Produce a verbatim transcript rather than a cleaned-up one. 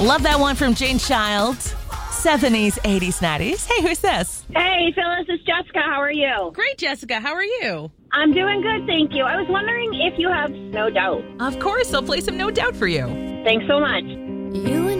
Love that one from Jane Child. seventies, eighties, nineties. Hey, who's this? Hey, Phyllis, it's Jessica. How are you? Great, Jessica. How are you? I'm doing good, thank you. I was wondering if you have No Doubt. Of course, I'll play some No Doubt for you. Thanks so much. You and